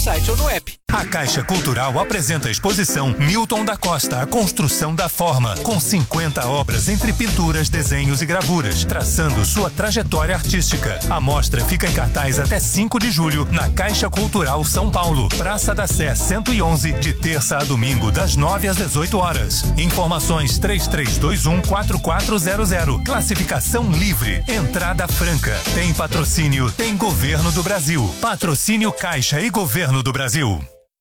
site ou no app. A Caixa Cultural apresenta a exposição Milton da Costa, a construção da forma, com 50 obras entre pinturas, desenhos e gravuras, traçando sua trajetória artística. A mostra fica em cartaz até 5 de julho na Caixa Cultural São Paulo, Praça da Sé 111, de terça a domingo, das 9 às 18 horas. Informações 3321-4400. Classificação livre, entrada franca. Tem patrocínio, tem Governo do Brasil. Patrocínio Caixa e Governo do Brasil.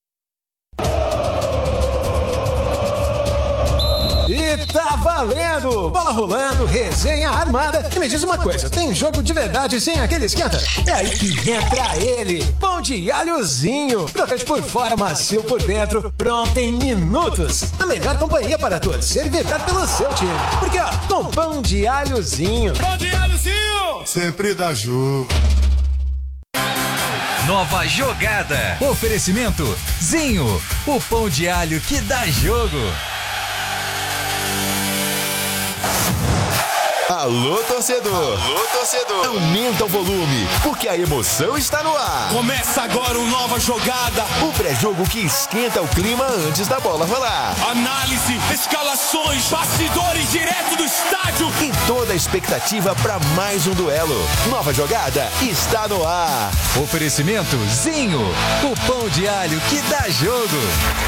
E tá valendo! Bola rolando, resenha armada. E me diz uma coisa, tem jogo de verdade sem aquele esquenta? É aí que entra ele, pão de alhozinho. Crocante por fora, macio por dentro, pronto em minutos. A melhor companhia para torcer e vibrar pelo seu time. Porque ó, com pão de alhozinho. Pão de alhozinho! Sempre dá jogo. Nova jogada. Oferecimento Zinho, o pão de alho que dá jogo. Alô, torcedor! Alô, torcedor! Aumenta o volume, porque a emoção está no ar. Começa agora o Nova Jogada. O pré-jogo que esquenta o clima antes da bola rolar. Análise, escalações, bastidores direto do estádio. E toda a expectativa para mais um duelo. Nova Jogada está no ar. Oferecimento Zinho, o pão de alho que dá jogo.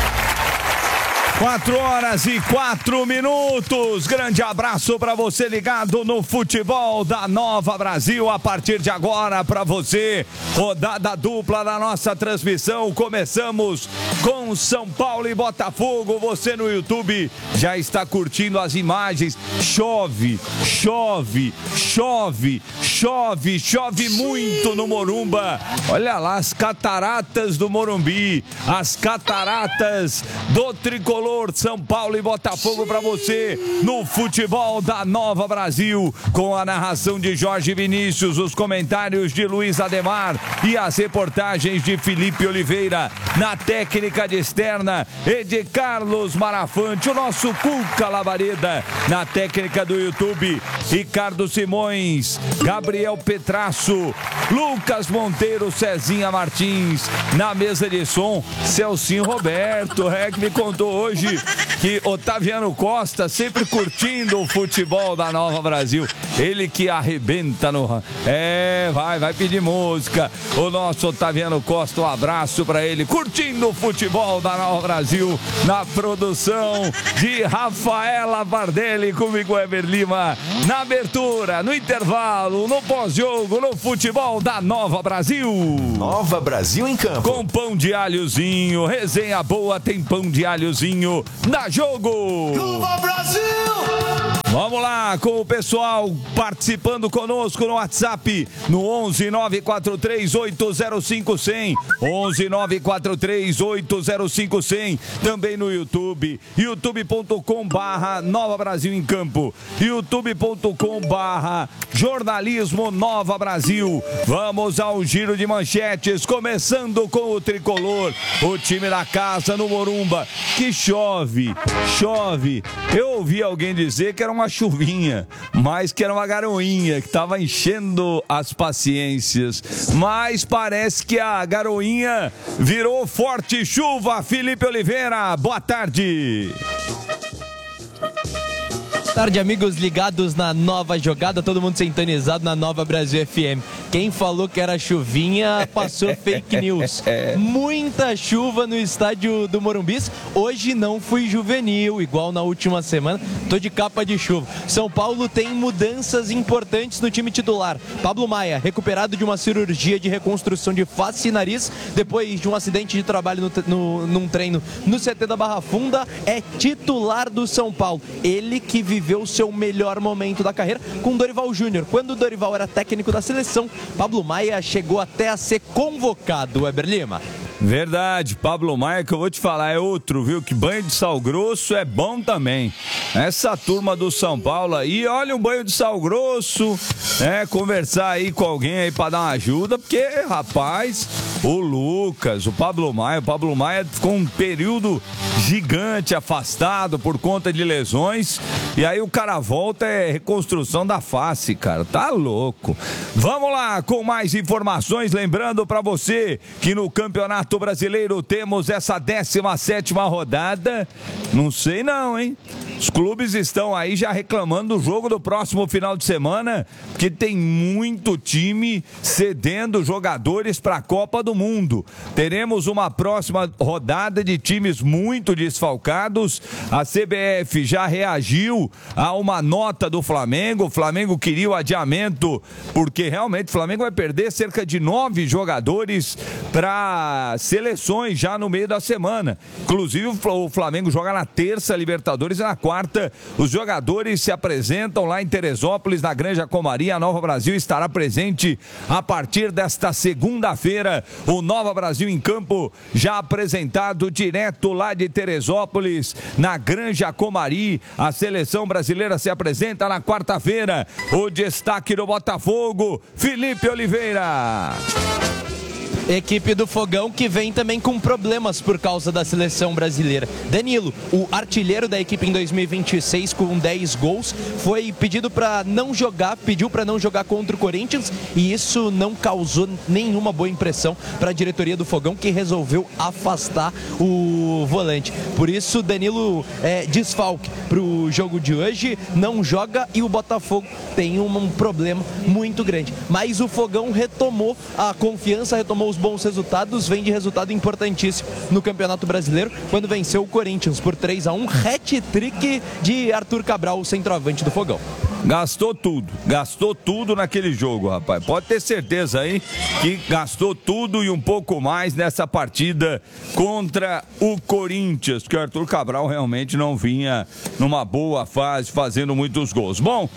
4h04. Grande abraço para você ligado no futebol da Nova Brasil. A partir de agora, para você, rodada dupla da nossa transmissão. Começamos com São Paulo e Botafogo. Você no YouTube já está curtindo as imagens. Chove, chove, chove, chove, chove muito no Morumba. Olha lá as cataratas do Morumbi, as cataratas do Tricolor. São Paulo e Botafogo para você no futebol da Nova Brasil, com a narração de Jorge Vinícius, os comentários de Luiz Ademar e as reportagens de Felipe Oliveira. Na técnica de externa, de Carlos Marafante, o nosso Cuca Labareda. Na técnica do YouTube, Ricardo Simões, Gabriel Petrasso, Lucas Monteiro, Cezinha Martins. Na mesa de som, Celcinho Roberto, que me contou hoje que Otaviano Costa sempre curtindo o futebol da Nova Brasil. Ele que arrebenta no... vai pedir música. O nosso Otaviano Costa, um abraço pra ele, curtindo o futebol da Nova Brasil. Na produção de Rafaela Bardelli, comigo Eber Lima. Na abertura, no intervalo, no pós-jogo, no futebol da Nova Brasil. Nova Brasil em campo. Com pão de alhozinho, resenha boa, tem pão de alhozinho na jogo. Nova Brasil! Vamos lá com o pessoal participando conosco no WhatsApp no 11 943 805 100, 11 943 805 100, também no YouTube, youtube.com/Nova Brasil em Campo, youtube.com/Jornalismo Nova Brasil. Vamos ao giro de manchetes, começando com o tricolor, o time da casa no Morumba, que chove. Eu ouvi alguém dizer que era uma chuvinha, mas que era uma garoinha que estava enchendo as paciências, mas parece que a garoinha virou forte chuva. Felipe Oliveira, boa tarde. Boa tarde, amigos ligados na Nova Jogada, todo mundo sintonizado na Nova Brasil FM. Quem falou que era chuvinha passou fake news. Muita chuva no estádio do Morumbis. Hoje não fui juvenil, igual na última semana. Tô de capa de chuva. São Paulo tem mudanças importantes no time titular. Pablo Maia, recuperado de uma cirurgia de reconstrução de face e nariz, depois de um acidente de trabalho num treino no CT da Barra Funda, é titular do São Paulo. Ele que viveu o seu melhor momento da carreira com Dorival Júnior. Quando o Dorival era técnico da seleção, Pablo Maia chegou até a ser convocado, Weber Lima. Verdade, Pablo Maia, que eu vou te falar, é outro, viu? Que banho de sal grosso é bom também. Essa turma do São Paulo aí, olha um banho de sal grosso, conversar aí com alguém aí pra dar uma ajuda, porque, rapaz, o Lucas, o Pablo Maia ficou um período gigante afastado por conta de lesões, e aí o cara volta, é reconstrução da face, cara, tá louco. Vamos lá com mais informações, lembrando pra você que no Campeonato Campeonato Brasileiro, temos essa 17ª rodada. Não sei não, hein? Os clubes estão aí já reclamando do jogo do próximo final de semana, que tem muito time cedendo jogadores para a Copa do Mundo. Teremos uma próxima rodada de times muito desfalcados. A CBF já reagiu a uma nota do Flamengo. O Flamengo queria o adiamento, porque realmente o Flamengo vai perder cerca de 9 jogadores para seleções já no meio da semana. Inclusive o Flamengo joga na terça Libertadores e na quarta os jogadores se apresentam lá em Teresópolis, na Granja Comari. A Nova Brasil estará presente a partir desta segunda-feira. O Nova Brasil em campo, já apresentado direto lá de Teresópolis, na Granja Comari. A seleção brasileira se apresenta na quarta-feira. O destaque do Botafogo, Felipe Oliveira. Equipe do Fogão que vem também com problemas por causa da seleção brasileira. Danilo, o artilheiro da equipe em 2026 com 10 gols, foi pediu para não jogar contra o Corinthians, e isso não causou nenhuma boa impressão para a diretoria do Fogão, que resolveu afastar o volante. Por isso, Danilo desfalque para o jogo de hoje, não joga, e o Botafogo tem um problema muito grande. Mas o Fogão retomou a confiança, retomou os bons resultados, vem de resultado importantíssimo no Campeonato Brasileiro, quando venceu o Corinthians por 3-1, hat-trick de Arthur Cabral, o centroavante do Fogão. Gastou tudo naquele jogo, rapaz. Pode ter certeza aí que gastou tudo e um pouco mais nessa partida contra o Corinthians, que o Arthur Cabral realmente não vinha numa boa fase, fazendo muitos gols. Bom,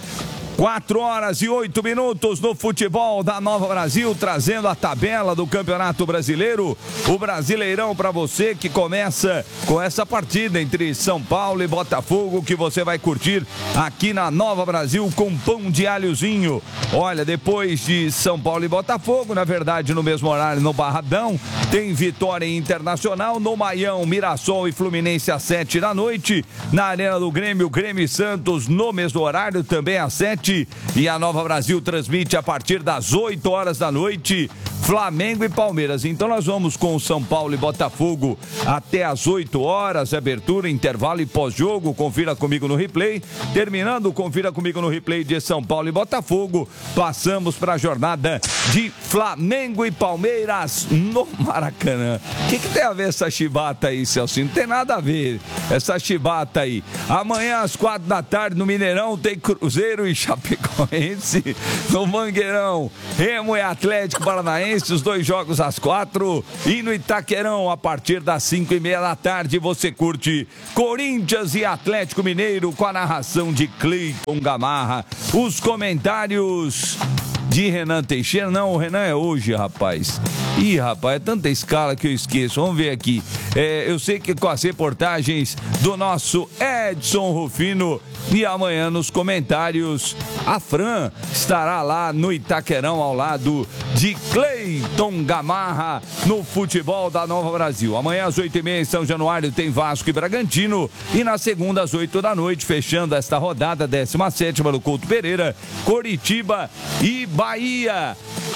4h08 no futebol da Nova Brasil, trazendo a tabela do Campeonato Brasileiro. O Brasileirão para você, que começa com essa partida entre São Paulo e Botafogo, que você vai curtir aqui na Nova Brasil com pão de alhozinho. Olha, depois de São Paulo e Botafogo, na verdade no mesmo horário no Barradão, tem Vitória Internacional. No Maião, Mirassol e Fluminense às 7 da noite. Na Arena do Grêmio, Grêmio e Santos no mesmo horário, também às 7. E a Nova Brasil transmite a partir das 8 horas da noite Flamengo e Palmeiras. Então nós vamos com o São Paulo e Botafogo até às 8 horas, abertura, intervalo e pós-jogo. Confira comigo no replay. Terminando, confira comigo no replay de São Paulo e Botafogo. Passamos para a jornada de Flamengo e Palmeiras no Maracanã. O que tem a ver essa chibata aí, Celso? Não tem nada a ver essa chibata aí. Amanhã às 4 da tarde no Mineirão tem Cruzeiro e Chapecoense. No Mangueirão, Remo e Atlético Paranaense, os dois jogos às 4. E no Itaquerão, a partir das 5h30 da tarde, você curte Corinthians e Atlético Mineiro com a narração de Cleiton Gamarra. Os comentários de Renan Teixeira. Não, o Renan é hoje, rapaz. Ih, rapaz, é tanta escala que eu esqueço. Vamos ver aqui. Eu sei que com as reportagens do nosso Edson Rufino. E amanhã nos comentários, a Fran estará lá no Itaquerão ao lado de Cleiton Gamarra no futebol da Nova Brasil. Amanhã às 8h30 em São Januário tem Vasco e Bragantino. E na segunda às 8 da noite, fechando esta rodada 17ª do Couto Pereira, Coritiba e Bahia.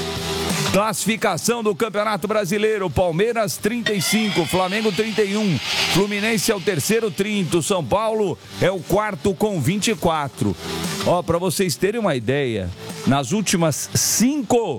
Classificação do Campeonato Brasileiro: Palmeiras 35, Flamengo 31, Fluminense é o terceiro 30, São Paulo é o quarto com 24. Ó, para vocês terem uma ideia, nas últimas 5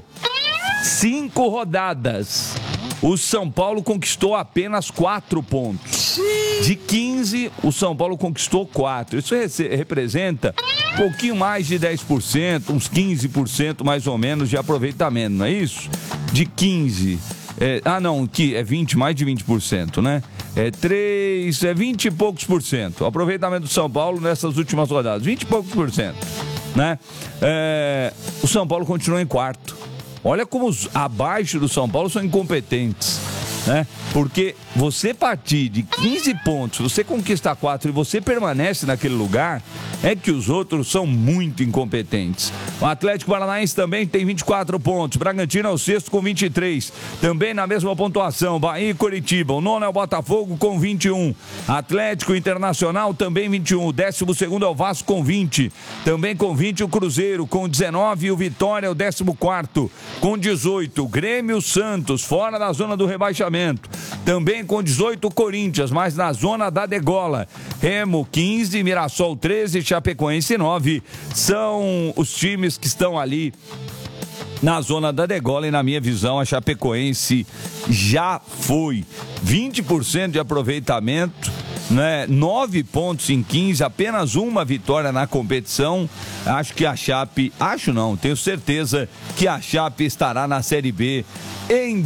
rodadas, o São Paulo conquistou apenas 4 pontos. De 15, o São Paulo conquistou 4. Isso representa um pouquinho mais de 10%, uns 15% mais ou menos de aproveitamento, não é isso? De 15. Que é 20, mais de 20%, né? 20 e poucos por cento. O aproveitamento do São Paulo nessas últimas rodadas, 20 e poucos por cento, né? O São Paulo continua em quarto. Olha como os abaixo do São Paulo são incompetentes, né? Porque você partir de 15 pontos, você conquistar 4 e você permanece naquele lugar, é que os outros são muito incompetentes. O Atlético Paranaense também tem 24 pontos. Bragantino é o sexto com 23. Também na mesma pontuação, Bahia e Coritiba. O nono é o Botafogo com 21. Atlético Internacional também 21. O 12º é o Vasco com 20. Também com 20 o Cruzeiro com 19. E o Vitória é o 14º com 18. Grêmio Santos, fora da zona do rebaixamento, rebaixamento. Também com 18 Corinthians, mas na zona da degola. Remo 15, Mirassol 13, Chapecoense 9. São os times que estão ali na zona da degola, e na minha visão a Chapecoense já foi 20% de aproveitamento, né? 9 pontos em 15, apenas uma vitória na competição. Acho que a Chape, tenho certeza que a Chape estará na Série B em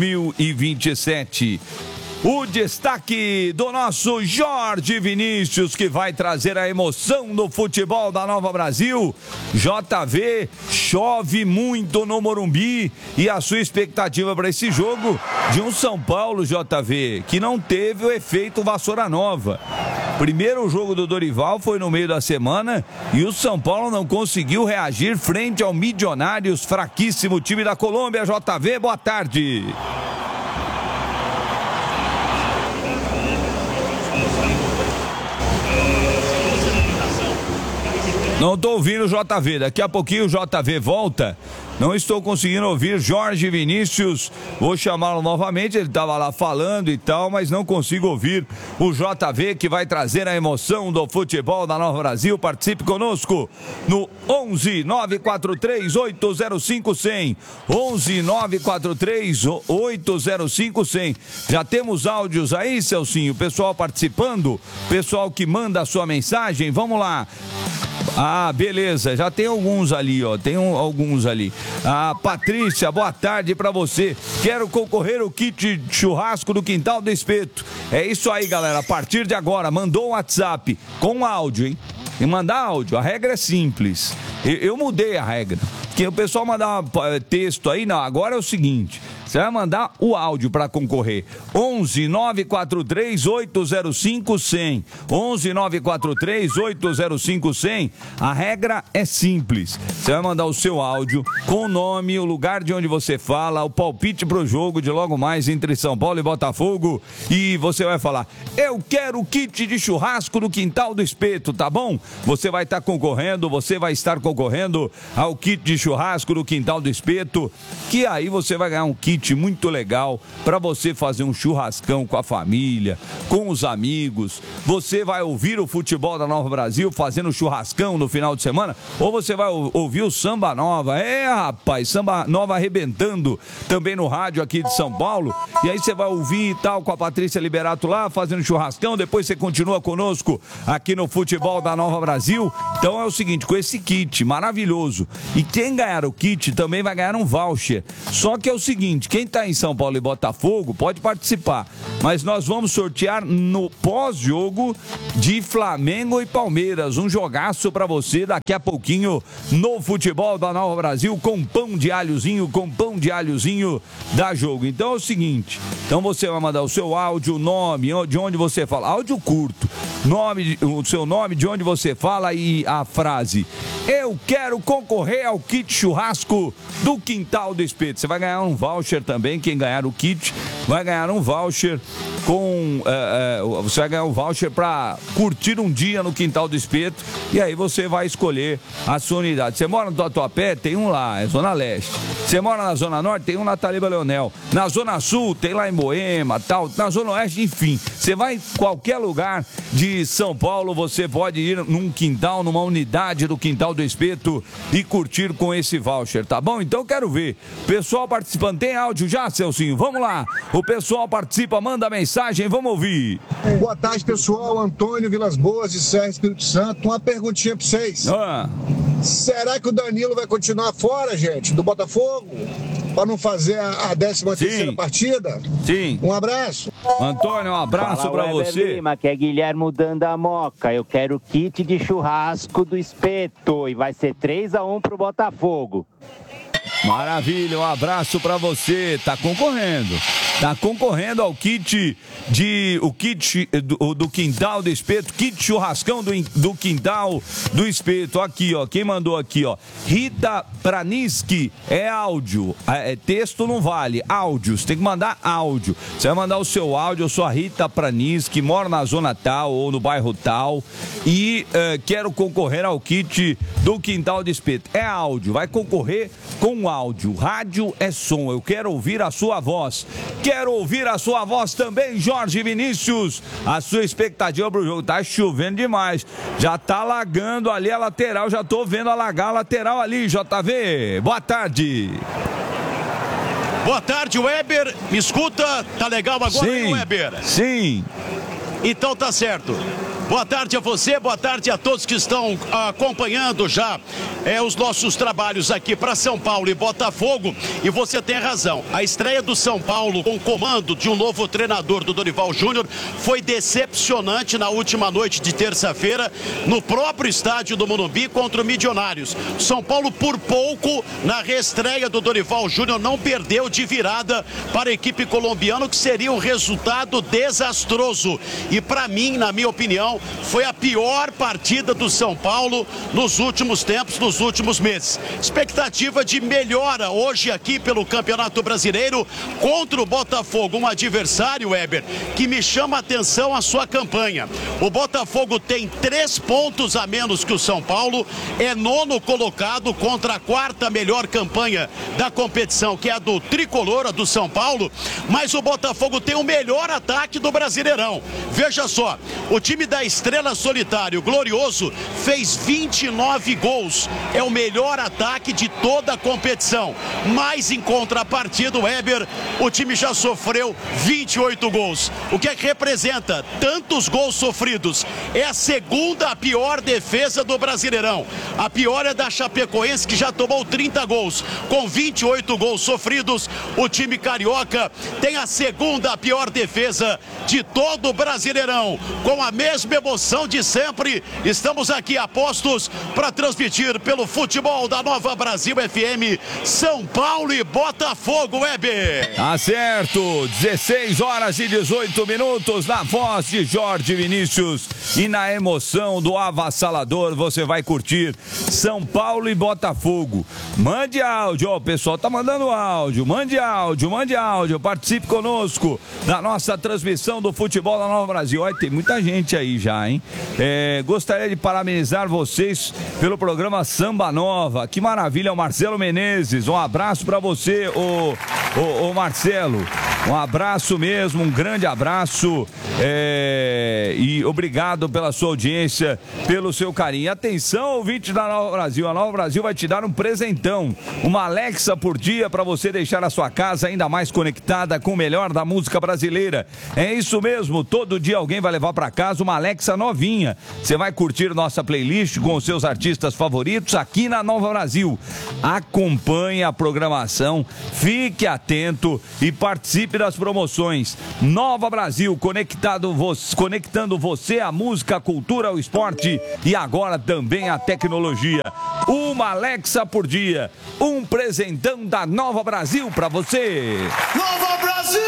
2027. O destaque do nosso Jorge Vinícius, que vai trazer a emoção do futebol da Nova Brasil. JV, chove muito no Morumbi, e a sua expectativa para esse jogo de um São Paulo, JV, que não teve o efeito Vassoura Nova. Primeiro jogo do Dorival foi no meio da semana e o São Paulo não conseguiu reagir frente ao Milionários, fraquíssimo time da Colômbia. JV, boa tarde. Não estou ouvindo o JV, daqui a pouquinho o JV volta. Não estou conseguindo ouvir Jorge Vinícius. Vou chamá-lo novamente, ele estava lá falando e tal, mas não consigo ouvir o JV, que vai trazer a emoção do futebol da Nova Brasil. Participe conosco no 11 943 805 100. 11 943 805 100. Já temos áudios aí, Celcinho? Pessoal participando, pessoal que manda a sua mensagem, vamos lá. Ah, beleza, já tem alguns ali, ó, alguns ali. Ah, Patrícia, boa tarde pra você. Quero concorrer ao kit churrasco do Quintal do Espeto. É isso aí, galera, a partir de agora, mandou um WhatsApp com áudio, hein? E mandar áudio, a regra é simples. Eu mudei a regra, porque o pessoal mandar texto aí, não, agora é o seguinte... Você vai mandar o áudio para concorrer. 11 943 805 100. 11 943 805 100. A regra é simples. Você vai mandar o seu áudio com o nome, o lugar de onde você fala, o palpite pro jogo de logo mais entre São Paulo e Botafogo. E você vai falar: eu quero o kit de churrasco do Quintal do Espeto, tá bom? Você vai estar concorrendo ao kit de churrasco do Quintal do Espeto, que aí você vai ganhar um kit muito legal para você fazer um churrascão com a família, com os amigos. Você vai ouvir o futebol da Nova Brasil fazendo churrascão no final de semana, ou você vai ouvir o Samba Nova. Rapaz, Samba Nova arrebentando também no rádio aqui de São Paulo. E aí você vai ouvir e tal, com a Patrícia Liberato lá fazendo churrascão. Depois você continua conosco aqui no futebol da Nova Brasil. Então é o seguinte, com esse kit maravilhoso, e quem ganhar o kit também vai ganhar um voucher. Só que é o seguinte, quem tá em São Paulo e Botafogo pode participar, mas nós vamos sortear no pós-jogo de Flamengo e Palmeiras, um jogaço pra você daqui a pouquinho no futebol da Nova Brasil, com pão de alhozinho da Jogo. Então é o seguinte, então você vai mandar o seu áudio, o nome, de onde você fala, áudio curto, o seu nome, de onde você fala e a frase: eu quero concorrer ao kit churrasco do Quintal do Espeto. Você vai ganhar um voucher também. Quem ganhar o kit vai ganhar um voucher você vai ganhar um voucher para curtir um dia no Quintal do Espeto, e aí você vai escolher a sua unidade. Você mora no Tatuapé? Tem um lá, é Zona Leste. Você mora na Zona Norte? Tem um na Taliba Leonel. Na Zona Sul, tem lá em Moema, tal. Na Zona Oeste, enfim. Você vai em qualquer lugar de São Paulo, você pode ir num quintal, numa unidade do Quintal do Espeto e curtir com esse voucher, tá bom? Então quero ver. Pessoal participando, tem áudio já, Celcinho? Vamos lá. O pessoal participa, manda mensagem, vamos ouvir. Boa tarde, pessoal. Antônio Vilas Boas de Serra, Espírito Santo. Uma perguntinha pra vocês. Será que o Danilo vai continuar fora, gente, do Botafogo? Para não fazer a 13ª partida? Sim. Um abraço. Antônio, um abraço para você. Lima, que é Guilherme Danda Moca. Eu quero kit de churrasco do Espeto. E vai ser 3-1 pro Botafogo. Maravilha, um abraço para você. Tá concorrendo ao kit do Quintal do Espeto, kit churrascão do Quintal do Espeto. Aqui, ó, quem mandou aqui, ó, Rita Praniski, é áudio, texto não vale, áudio, você tem que mandar áudio. Você vai mandar o seu áudio: eu sou a Rita Praniski, moro na zona tal ou no bairro tal e quero concorrer ao kit do Quintal do Espeto. É áudio, vai concorrer com áudio. Rádio é som, eu quero ouvir a sua voz. Quero ouvir a sua voz também, Jorge Vinícius. A sua expectativa pro jogo. Tá chovendo demais. Já tá alagando ali a lateral. Já tô vendo alagar a lateral ali, JV. Boa tarde. Boa tarde, Weber. Me escuta? Tá legal agora, hein, Weber? Sim. Então tá certo. Boa tarde a você, boa tarde a todos que estão acompanhando já os nossos trabalhos aqui para São Paulo e Botafogo. E você tem razão, a estreia do São Paulo com o comando de um novo treinador, do Dorival Júnior, foi decepcionante na última noite de terça-feira no próprio estádio do Morumbi contra o Milionários. São Paulo, por pouco, na reestreia do Dorival Júnior, não perdeu de virada para a equipe colombiana, que seria um resultado desastroso. E para mim, na minha opinião, foi a pior partida do São Paulo nos últimos tempos, nos últimos meses. Expectativa de melhora hoje aqui pelo Campeonato Brasileiro contra o Botafogo, um adversário, Weber, que me chama a atenção a sua campanha. O Botafogo tem 3 pontos a menos que o São Paulo, é 9º colocado contra a 4ª melhor campanha da competição, que é a do Tricolor, a do São Paulo, mas o Botafogo tem o melhor ataque do Brasileirão. Veja só, o time da Estrela Solitário, Glorioso, fez 29 gols. É o melhor ataque de toda a competição. Mas em contrapartida, Weber, o time já sofreu 28 gols. O que é que representa tantos gols sofridos? É a segunda pior defesa do Brasileirão. A pior é da Chapecoense, que já tomou 30 gols. Com 28 gols sofridos, o time carioca tem a segunda pior defesa de todo o Brasileirão. Com a mesma emoção de sempre, estamos aqui a postos para transmitir pelo futebol da Nova Brasil FM, São Paulo e Botafogo, Weber. Tá certo, 16h18 na voz de Jorge Vinícius e na emoção do avassalador, você vai curtir São Paulo e Botafogo. Mande áudio, ó, o pessoal tá mandando áudio, mande áudio, participe conosco da nossa transmissão do futebol da Nova Brasil. Olha, tem muita gente aí já, hein? Gostaria de parabenizar vocês pelo programa Samba Nova. Que maravilha, o Marcelo Menezes. Um abraço para você, ô Marcelo. Um abraço mesmo, um grande abraço. E obrigado pela sua audiência, pelo seu carinho. Atenção, ouvinte da Nova Brasil. A Nova Brasil vai te dar um presentão. Uma Alexa por dia para você deixar a sua casa ainda mais conectada com o melhor da música brasileira. É isso mesmo, todo dia alguém vai levar para casa uma Alexa novinha. Você vai curtir nossa playlist com os seus artistas favoritos aqui na Nova Brasil. Acompanhe a programação, fique atento e participe das promoções. Nova Brasil, conectando você à música, à cultura, ao esporte e agora também à tecnologia. Uma Alexa por dia, um presentão da Nova Brasil para você. Nova Brasil!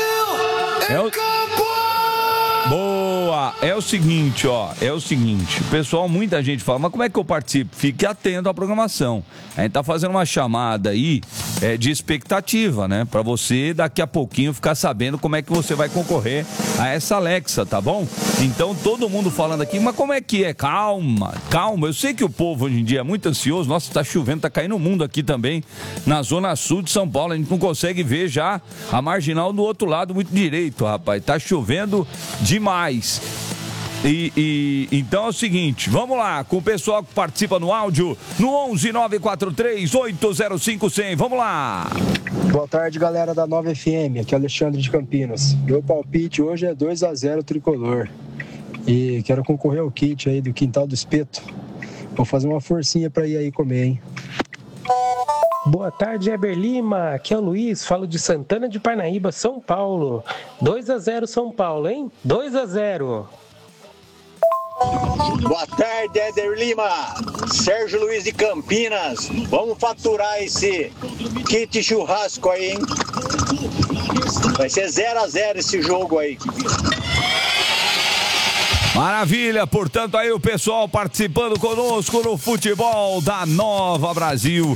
Boa! É o seguinte, ó, o pessoal, muita gente fala, mas como é que eu participo? Fique atento à programação. A gente tá fazendo uma chamada aí de expectativa, né? Pra você daqui a pouquinho ficar sabendo como é que você vai concorrer a essa Alexa, tá bom? Então todo mundo falando aqui, mas como é que é? Calma, eu sei que o povo hoje em dia é muito ansioso, nossa, tá chovendo, tá caindo o mundo aqui também, na zona sul de São Paulo, a gente não consegue ver já a marginal do outro lado muito direito, rapaz, tá chovendo demais. Então é o seguinte, vamos lá, com o pessoal que participa no áudio, no 11-943-805-100, vamos lá. Boa tarde, galera da Nova FM, aqui é Alexandre de Campinas. Meu palpite hoje é 2-0 Tricolor. E quero concorrer ao kit aí do Quintal do Espeto. Vou fazer uma forcinha pra ir aí comer, hein? Boa tarde, Eber Lima. Aqui é o Luiz, falo de Santana de Parnaíba, São Paulo. 2-0 São Paulo, hein? 2-0. Boa tarde, Éder Lima, Sérgio Luiz de Campinas. Vamos faturar esse kit churrasco aí, hein? Vai ser 0-0 esse jogo aí. Maravilha, portanto aí o pessoal participando conosco no futebol da Nova Brasil.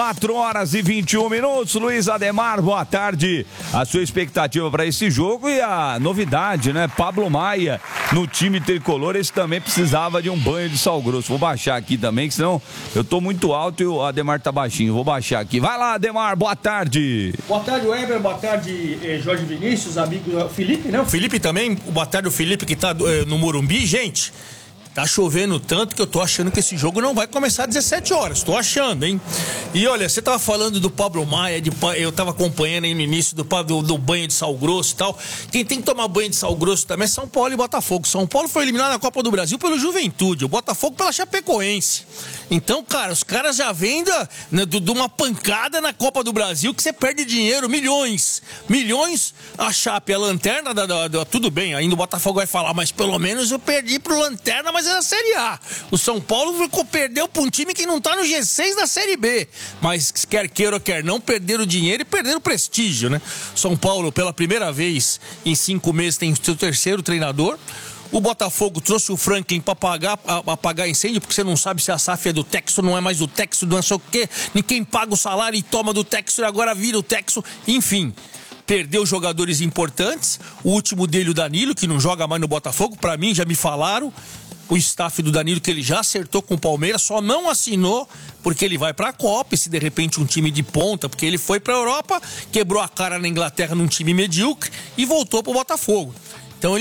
4h21. Luiz Ademar, boa tarde. A sua expectativa para esse jogo e a novidade, né? Pablo Maia no time tricolor, esse também precisava de um banho de sal grosso. Vou baixar aqui também, que senão eu tô muito alto e o Ademar tá baixinho. Vou baixar aqui. Vai lá, Ademar, boa tarde. Boa tarde, Weber, boa tarde, Jorge Vinícius, amigo Felipe, né? O Felipe também, boa tarde o Felipe que tá no Morumbi. Gente, tá chovendo tanto que eu tô achando que esse jogo não vai começar às 17 horas. Tô achando, hein? E olha, você tava falando do Pablo Maia, eu tava acompanhando aí no início do banho de sal grosso e tal. Quem tem que tomar banho de sal grosso também é São Paulo e Botafogo. São Paulo foi eliminado na Copa do Brasil pelo Juventude, o Botafogo pela Chapecoense. Então, cara, os caras já vêm de uma pancada na Copa do Brasil que você perde dinheiro, milhões. A Chape, a lanterna, tudo bem, ainda o Botafogo vai falar, mas pelo menos eu perdi pro lanterna, mas era a Série A. O São Paulo perdeu pra um time que não tá no G6 da Série B. Mas quer queira ou quer não, perderam dinheiro e perderam prestígio, né? São Paulo, pela primeira vez em 5 meses, tem seu terceiro treinador. O Botafogo trouxe o Franklin para apagar incêndio, porque você não sabe se a SAF é do Texo, não é mais do Texo, não é só o quê. Ninguém paga o salário e toma do Texo e agora vira o Texo. Enfim, perdeu jogadores importantes. O último dele, o Danilo, que não joga mais no Botafogo. Para mim, já me falaram, o staff do Danilo, que ele já acertou com o Palmeiras, só não assinou porque ele vai para a Copa. E se de repente um time de ponta, porque ele foi para a Europa, quebrou a cara na Inglaterra num time medíocre e voltou para o Botafogo. Então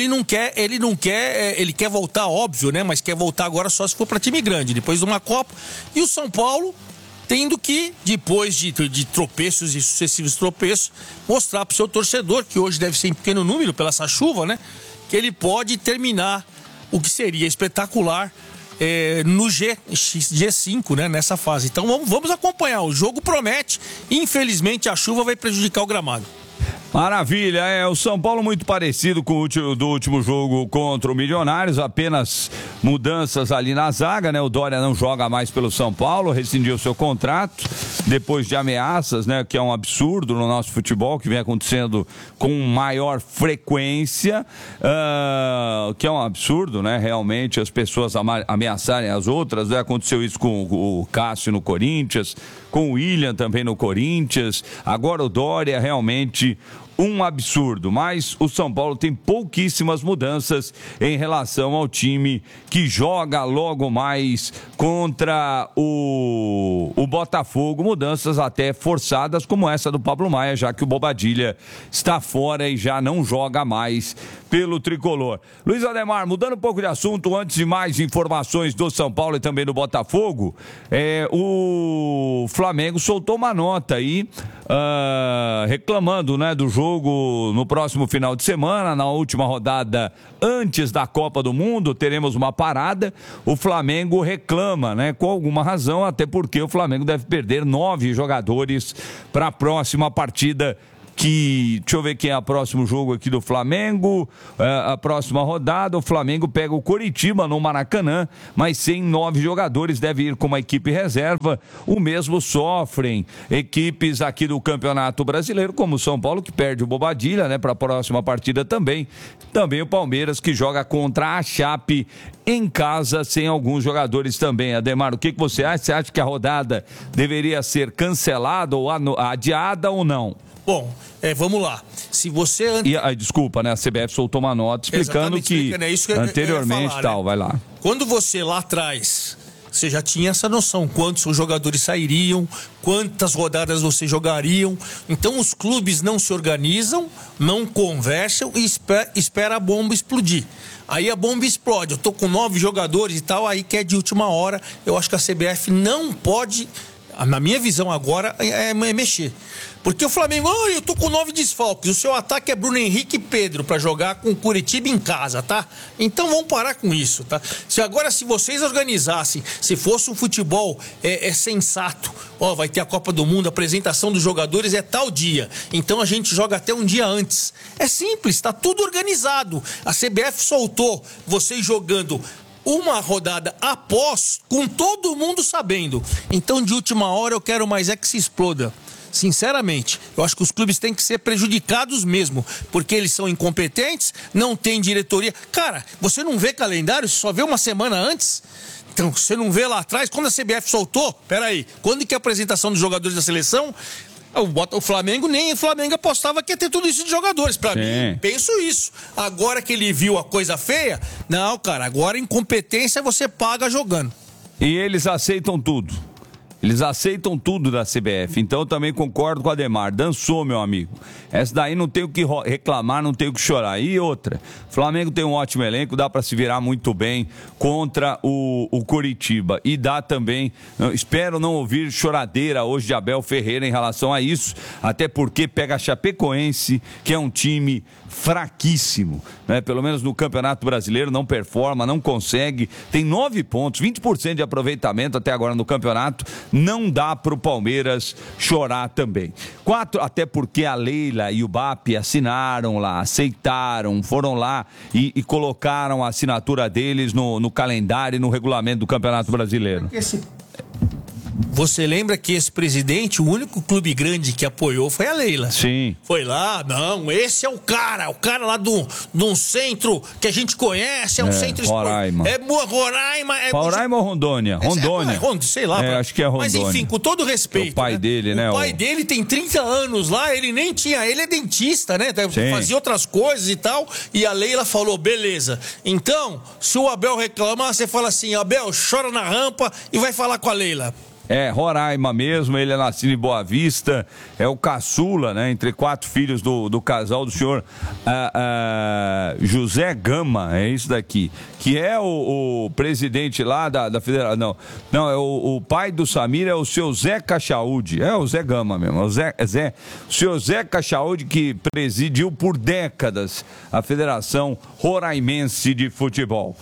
ele quer voltar, óbvio, né? Mas quer voltar agora só se for para time grande, depois de uma Copa. E o São Paulo tendo que, depois de tropeços e sucessivos tropeços, mostrar para o seu torcedor, que hoje deve ser em pequeno número pela essa chuva, né? Que ele pode terminar o que seria espetacular no G5, né? Nessa fase. Então vamos acompanhar. O jogo promete. Infelizmente a chuva vai prejudicar o gramado. Maravilha, o São Paulo muito parecido com do último jogo contra o Milionários, apenas mudanças ali na zaga, né? O Dória não joga mais pelo São Paulo, rescindiu seu contrato depois de ameaças, né? Que é um absurdo no nosso futebol, que vem acontecendo com maior frequência, que é um absurdo, né? Realmente as pessoas ameaçarem as outras, né? Aconteceu isso com o Cássio no Corinthians, com o William também no Corinthians, agora o Dória, realmente um absurdo, mas o São Paulo tem pouquíssimas mudanças em relação ao time que joga logo mais contra o Botafogo, mudanças até forçadas como essa do Pablo Maia, já que o Bobadilha está fora e já não joga mais pelo tricolor. Luiz Ademar, mudando um pouco de assunto, antes de mais informações do São Paulo e também do Botafogo, o Flamengo soltou uma nota aí reclamando, né, do jogo no próximo final de semana, na última rodada antes da Copa do Mundo, teremos uma parada. O Flamengo reclama, né, com alguma razão, até porque o Flamengo deve perder 9 jogadores para a próxima partida. Deixa eu ver quem é o próximo jogo aqui do Flamengo, a próxima rodada, o Flamengo pega o Coritiba no Maracanã, mas sem 9 jogadores, deve ir com uma equipe reserva. O mesmo sofrem equipes aqui do Campeonato Brasileiro, como o São Paulo, que perde o Bobadilha, né, para a próxima partida também o Palmeiras, que joga contra a Chape em casa, sem alguns jogadores também. Ademar, o que você acha? Você acha que a rodada deveria ser cancelada ou adiada ou não? Bom, vamos lá. Se você... desculpa, né? A CBF soltou uma nota explicando que anteriormente tal, vai lá. Quando você lá atrás, você já tinha essa noção, quantos jogadores sairiam, quantas rodadas você jogariam. Então os clubes não se organizam, não conversam e espera a bomba explodir. Aí a bomba explode, eu tô com 9 jogadores e tal, aí que é de última hora. Eu acho que a CBF não pode, na minha visão agora, mexer. Porque o Flamengo, eu tô com 9 desfalques, o seu ataque é Bruno Henrique e Pedro pra jogar com o Curitiba em casa, tá? Então vamos parar com isso, tá? Se vocês organizassem, se fosse um futebol sensato, vai ter a Copa do Mundo, a apresentação dos jogadores é tal dia, então a gente joga até um dia antes. É simples, tá tudo organizado. A CBF soltou vocês jogando uma rodada após, com todo mundo sabendo. Então de última hora eu quero mais que se exploda. sinceramente, eu acho que os clubes têm que ser prejudicados mesmo, porque eles são incompetentes, não tem diretoria. Cara, você não vê calendário, você só vê uma semana antes. Então, você não vê lá atrás, quando a CBF soltou, peraí, quando que é a apresentação dos jogadores da seleção, o Flamengo, nem o Flamengo apostava que ia ter tudo isso de jogadores, pra mim, penso isso. Agora que ele viu a coisa feia, não, cara, agora incompetência você paga jogando. E eles aceitam tudo. Eles aceitam tudo da CBF, então eu também concordo com o Ademar. Dançou, meu amigo. Essa daí não tem o que reclamar, não tem o que chorar. E outra, o Flamengo tem um ótimo elenco, dá para se virar muito bem contra o Coritiba. E dá também, espero não ouvir choradeira hoje de Abel Ferreira em relação a isso, até porque pega a Chapecoense, que é um time fraquíssimo, né? Pelo menos no Campeonato Brasileiro não performa, não consegue, tem 9 pontos, 20% de aproveitamento até agora no campeonato, não dá pro Palmeiras chorar também. 4, até porque a Leila e o BAP assinaram lá, aceitaram, foram lá e colocaram a assinatura deles no calendário e no regulamento do Campeonato Brasileiro. Você lembra que esse presidente, o único clube grande que apoiou foi a Leila. Sim. Foi lá, não, esse é o cara lá de um centro que a gente conhece, é um centro... Roraima. Roraima. Roraima ou Rondônia? Rondônia. Sei lá. Acho que é Rondônia. Mas enfim, com todo respeito. O pai dele, né? O pai dele tem 30 anos lá, ele nem tinha, ele é dentista, né? Fazia outras coisas e tal, e a Leila falou, beleza. Então, se o Abel reclamar, você fala assim, Abel, chora na rampa e vai falar com a Leila. Roraima mesmo, ele é nascido em Boa Vista, é o caçula, né, entre 4 filhos do casal do senhor José Gama, é isso daqui, que é o presidente lá da federação, não, é o pai do Samir, é o seu Zé Cachaúde, é o Zé Gama mesmo, o seu Zé Cachaúde, que presidiu por décadas a Federação Roraimense de Futebol.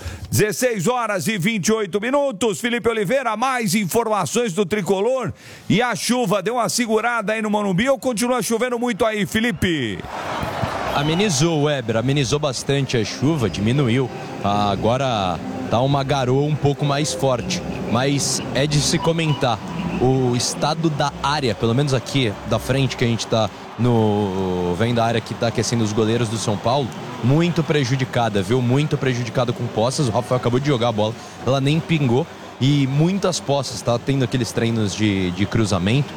16h28, Felipe Oliveira, mais informações do Tricolor. E a chuva deu uma segurada aí no Morumbi ou continua chovendo muito aí, Felipe? Amenizou, Weber, amenizou bastante a chuva, diminuiu. Agora tá uma garoa um pouco mais forte, mas é de se comentar. O estado da área, pelo menos aqui da frente que a gente tá vem da área que tá aquecendo os goleiros do São Paulo, muito prejudicada, viu? Muito prejudicada com poças. O Rafael acabou de jogar a bola, ela nem pingou. E muitas poças, tá tendo aqueles treinos de cruzamento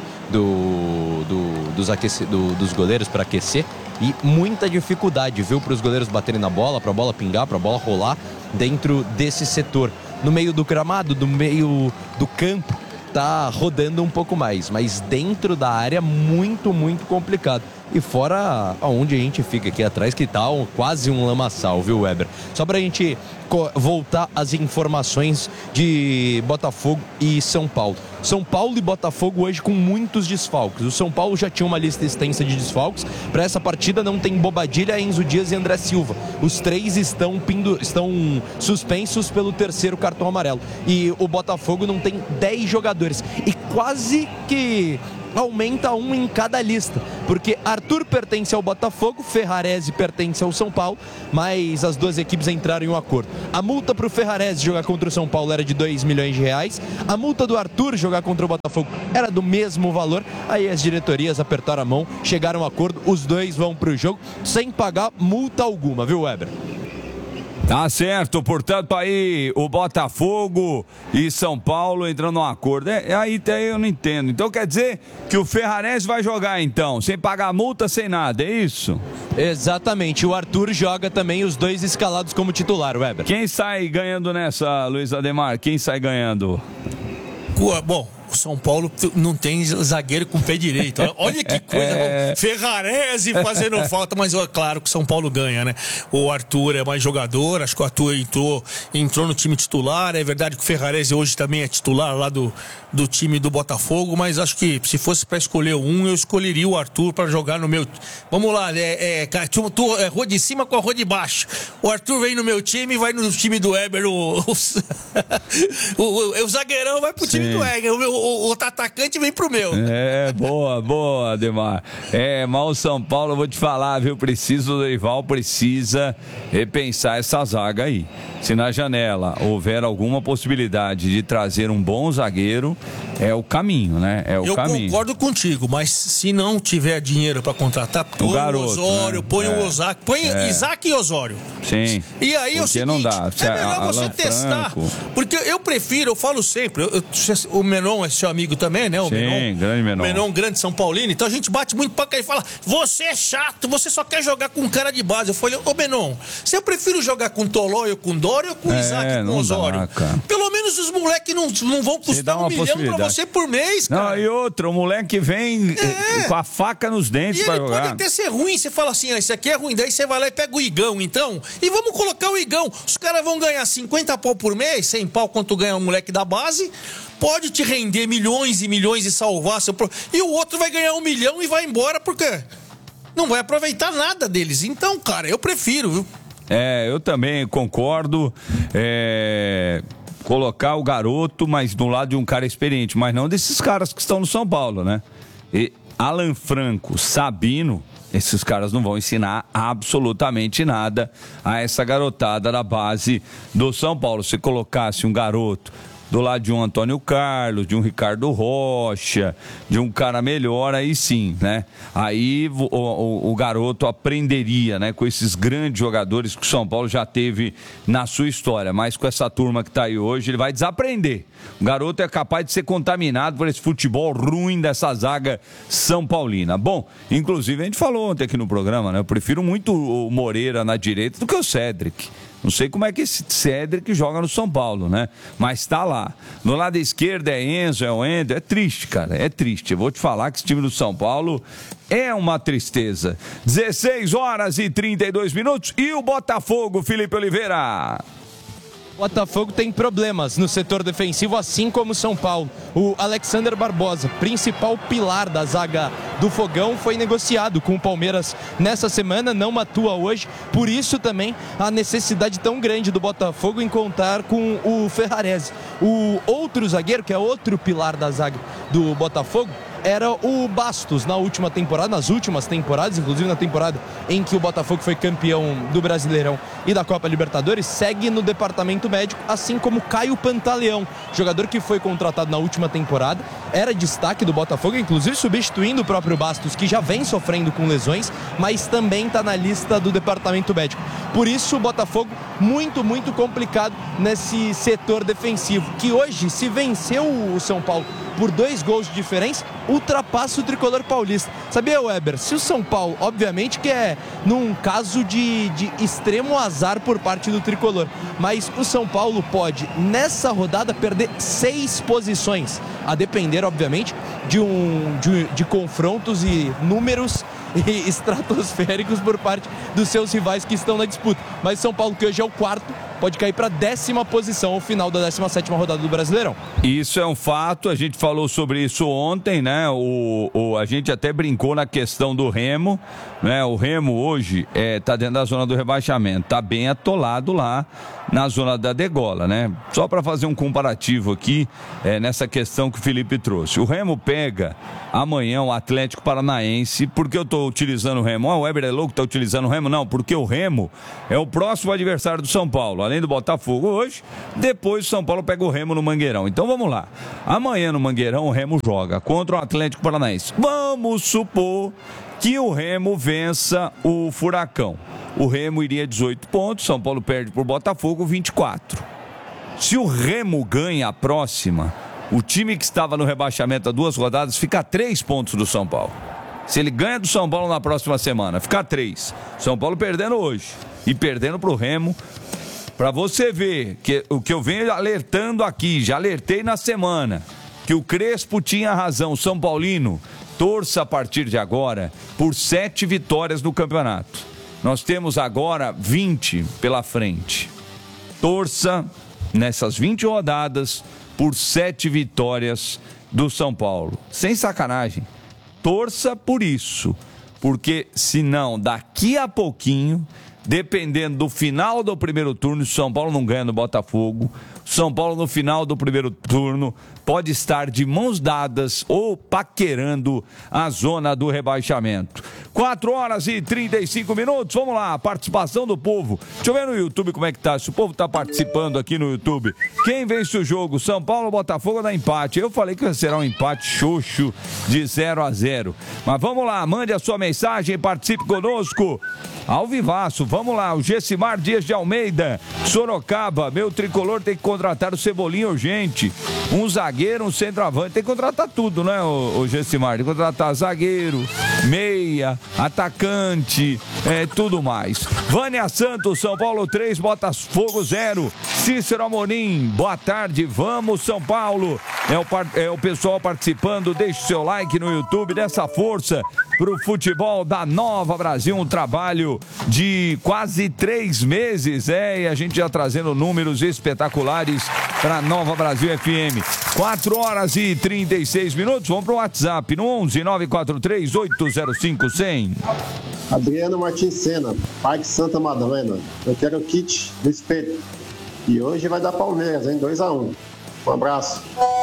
dos goleiros para aquecer. E muita dificuldade, viu, para os goleiros baterem na bola, para a bola pingar, para a bola rolar dentro desse setor. No meio do gramado, no meio do campo, tá rodando um pouco mais. Mas dentro da área, muito, muito complicado. E fora aonde a gente fica aqui atrás, que tá quase um lamaçal, viu, Weber? Só pra gente voltar às informações de Botafogo e São Paulo. São Paulo e Botafogo hoje com muitos desfalques. O São Paulo já tinha uma lista extensa de desfalques. Para essa partida não tem Bobadilha, Enzo Dias e André Silva. Os 3 estão suspensos pelo 3º cartão amarelo. E o Botafogo não tem 10 jogadores. E quase que aumenta um em cada lista, porque Arthur pertence ao Botafogo, Ferrarese pertence ao São Paulo, mas as duas equipes entraram em um acordo. A multa para o Ferrarese jogar contra o São Paulo era de R$2 milhões, a multa do Arthur jogar contra o Botafogo era do mesmo valor, aí as diretorias apertaram a mão, chegaram a um acordo, os dois vão para o jogo sem pagar multa alguma, viu, Weber? Tá certo, portanto aí o Botafogo e São Paulo entrando num acordo. Aí eu não entendo. Então quer dizer que o Ferrarese vai jogar então, sem pagar multa, sem nada, é isso? Exatamente, o Arthur joga também, os dois escalados como titular, Weber. Quem sai ganhando nessa, Luiz Ademar? Quem sai ganhando? Bom, o São Paulo não tem zagueiro com pé direito. Olha que coisa. Ferrarese fazendo falta, mas é claro que o São Paulo ganha, né? O Arthur é mais jogador, acho que o Arthur entrou no time titular. É verdade que o Ferrarese hoje também é titular lá do time do Botafogo, mas acho que se fosse para escolher um, eu escolheria o Arthur para jogar no meu. Vamos lá, rua de cima com a rua de baixo. O Arthur vem no meu time e vai no time do Weber. O zagueirão vai pro time do Weber. o outro atacante vem pro meu. Boa, Ademar. Mas o São Paulo, eu vou te falar, viu? O Dorival precisa repensar essa zaga aí. Se na janela houver alguma possibilidade de trazer um bom zagueiro, é o caminho, né? Eu concordo contigo, mas se não tiver dinheiro para contratar, põe o Osório, né? Põe o Ozaki, põe Isaac e Osório. Sim. E aí é o seguinte, não dá. É melhor você testar. Porque eu prefiro, eu falo sempre, o Menon é seu amigo também, né? Grande Menon. Menon, grande São Paulino. Então a gente bate muito pra cá e fala, você é chato, você só quer jogar com cara de base. Eu falei, Menon, se eu prefiro jogar com Tolói ou com Dória ou com Isaac com Osório? Pelo menos os moleques não vão custar $1 milhão pra você por mês, cara. Não, e outro, o moleque vem com a faca nos dentes pra jogar. Pode até ser ruim, você fala assim, esse aqui é ruim, daí você vai lá e pega o Igão, então, e vamos colocar o Igão. Os caras vão ganhar 50 pau por mês, 100 pau quanto ganha um moleque da base, pode te render milhões e milhões e salvar seu... E o outro vai ganhar $1 milhão e vai embora porque não vai aproveitar nada deles. Então, cara, eu prefiro, viu? Eu também concordo. Colocar o garoto, mas do lado de um cara experiente, mas não desses caras que estão no São Paulo, né? E Alan Franco, Sabino, esses caras não vão ensinar absolutamente nada a essa garotada da base do São Paulo. Se colocasse um garoto do lado de um Antônio Carlos, de um Ricardo Rocha, de um cara melhor, aí sim, né? Aí o garoto aprenderia, né? Com esses grandes jogadores que o São Paulo já teve na sua história. Mas com essa turma que tá aí hoje, ele vai desaprender. O garoto é capaz de ser contaminado por esse futebol ruim dessa zaga São Paulina. Bom, inclusive a gente falou ontem aqui no programa, né? Eu prefiro muito o Moreira na direita do que o Cédric. Não sei como é que esse Cédric joga no São Paulo, né? Mas tá lá. No lado esquerdo é Enzo, é o Wender. É triste, cara. É triste. Eu vou te falar que esse time do São Paulo é uma tristeza. 16h32. E o Botafogo, Felipe Oliveira? O Botafogo tem problemas no setor defensivo, assim como o São Paulo. O Alexander Barbosa, principal pilar da zaga do Fogão, foi negociado com o Palmeiras nessa semana, não atua hoje. Por isso também a necessidade tão grande do Botafogo em contar com o Ferrarese. O outro zagueiro, que é outro pilar da zaga do Botafogo, era o Bastos nas últimas temporadas, inclusive na temporada em que o Botafogo foi campeão do Brasileirão e da Copa Libertadores, segue no departamento médico, assim como Caio Pantaleão, jogador que foi contratado na última temporada, era destaque do Botafogo, inclusive substituindo o próprio Bastos, que já vem sofrendo com lesões, mas também está na lista do departamento médico. Por isso o Botafogo muito, muito complicado nesse setor defensivo, que hoje, se venceu o São Paulo por 2 gols de diferença, ultrapassa o tricolor paulista. Sabia, Weber? Se o São Paulo, obviamente que é num caso de extremo azar por parte do tricolor, mas o São Paulo pode, nessa rodada, perder 6 posições, a depender, obviamente, de confrontos e números e estratosféricos por parte dos seus rivais que estão na disputa. Mas São Paulo, que hoje é o 4º, pode cair para a 10ª posição ao final da 17ª rodada do Brasileirão. Isso é um fato, a gente falou sobre isso ontem, né? A gente até brincou na questão do Remo, né? O Remo hoje tá dentro da zona do rebaixamento, tá bem atolado lá na zona da degola, né? Só para fazer um comparativo aqui, nessa questão que o Felipe trouxe. O Remo pega amanhã o Atlético Paranaense. Por que eu tô utilizando o Remo? O Weber é louco, tá utilizando o Remo? Não, porque o Remo é o próximo adversário do São Paulo, além do Botafogo hoje. Depois o São Paulo pega o Remo no Mangueirão. Então vamos lá. Amanhã no Mangueirão o Remo joga contra o Atlético Paranaense. Vamos supor que o Remo vença o Furacão. O Remo iria 18 pontos, São Paulo perde por Botafogo 24. Se o Remo ganha a próxima, o time que estava no rebaixamento há 2 rodadas fica a 3 pontos do São Paulo. Se ele ganha do São Paulo na próxima semana, fica a 3. São Paulo perdendo hoje e perdendo para o Remo. Para você ver que o que eu venho alertando aqui, já alertei na semana, que o Crespo tinha razão. O São Paulino torça a partir de agora por 7 vitórias no campeonato. Nós temos agora 20 pela frente. Torça nessas 20 rodadas por 7 vitórias do São Paulo. Sem sacanagem. Torça por isso. Porque senão, daqui a pouquinho, dependendo do final do primeiro turno, se o São Paulo não ganha no Botafogo, São Paulo no final do primeiro turno pode estar de mãos dadas ou paquerando a zona do rebaixamento. 4h35. Vamos lá, participação do povo. Deixa eu ver no YouTube como é que tá. Se o povo tá participando aqui no YouTube. Quem vence o jogo? São Paulo ou Botafogo dá empate? Eu falei que será um empate xoxo de 0-0. Mas vamos lá, mande a sua mensagem, participe conosco. Ao vivaço, vamos lá. O Gessimar Dias de Almeida, Sorocaba. Meu tricolor tem que contratar o Cebolinha urgente. Um zagueiro, um centroavante. Tem que contratar tudo, né, o Gessimar? Tem que contratar zagueiro, meia, atacante, tudo mais. Vânia Santos, São Paulo 3, Botafogo 0. Cícero Amorim, boa tarde, vamos São Paulo. É o pessoal participando, deixe seu like no YouTube, dessa força pro futebol da Nova Brasil, um trabalho de quase 3 meses, e a gente já trazendo números espetaculares para Nova Brasil FM. 4h36, vamos pro WhatsApp, no 11 943 805 100. Adriano Martins Sena, Parque Santa Madalena. Eu quero o kit do Espeto. E hoje vai dar Palmeiras, hein? 2-1. Um abraço.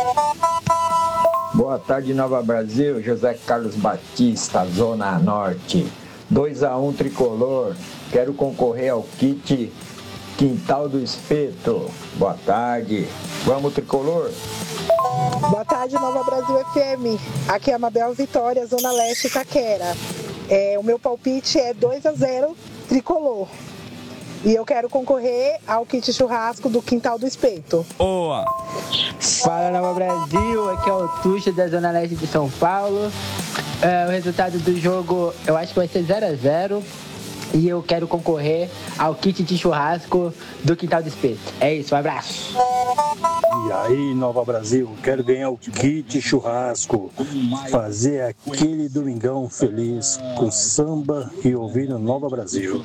Boa tarde, Nova Brasil. José Carlos Batista, Zona Norte. 2-1 tricolor. Quero concorrer ao kit Quintal do Espeto. Boa tarde. Vamos, tricolor. Boa tarde, Nova Brasil FM. Aqui é a Mabel Vitória, Zona Leste, Itaquera. O meu palpite é 2-0 tricolor. E eu quero concorrer ao kit churrasco do Quintal do Espeto. Boa! Fala, Nova Brasil, aqui é o Tuxa da Zona Leste de São Paulo. O resultado do jogo eu acho que vai ser 0-0. E eu quero concorrer ao kit de churrasco do Quintal do Espeto. É isso, um abraço. E aí, Nova Brasil, quero ganhar o kit churrasco. Fazer aquele domingão feliz com samba e ouvindo Nova Brasil.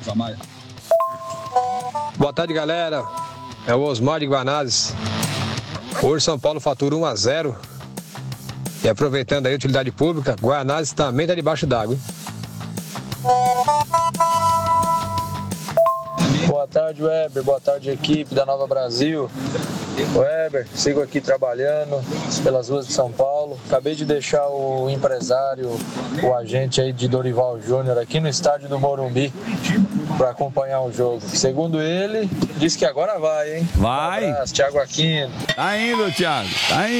Boa tarde, galera. É o Osmar de Guanazes. Hoje São Paulo fatura 1-0. E aproveitando aí a utilidade pública, Guanazes também está debaixo d'água. Boa tarde, Weber. Boa tarde, equipe da Nova Brasil. Weber, sigo aqui trabalhando pelas ruas de São Paulo. Acabei de deixar o empresário, o agente aí de Dorival Júnior aqui no estádio do Morumbi para acompanhar o jogo. Segundo ele, disse que agora vai, hein? Vai. Um abraço, Thiago Aquino. Tá indo, Thiago.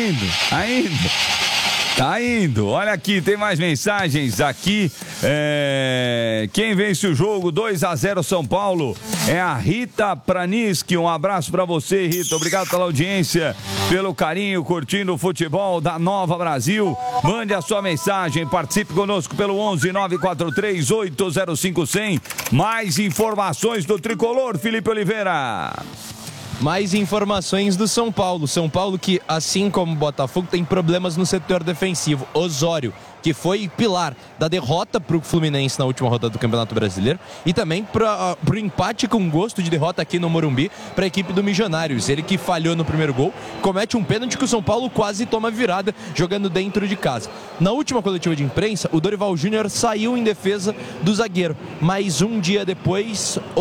Tá indo. Olha aqui, tem mais mensagens aqui. Quem vence o jogo? 2-0 São Paulo. É a Rita Praniski. Um abraço pra você, Rita. Obrigado pela audiência, pelo carinho, curtindo o futebol da Nova Brasil. Mande a sua mensagem, participe conosco pelo 11 943 805 100. Mais informações do tricolor, Felipe Oliveira. Mais informações do São Paulo. São Paulo que, assim como o Botafogo, tem problemas no setor defensivo. Osório, que foi pilar da derrota para o Fluminense na última rodada do Campeonato Brasileiro e também para o empate com gosto de derrota aqui no Morumbi para a equipe do Milionários. Ele que falhou no primeiro gol, comete um pênalti que o São Paulo quase toma virada jogando dentro de casa. Na última coletiva de imprensa, o Dorival Júnior saiu em defesa do zagueiro, mas um dia depois, o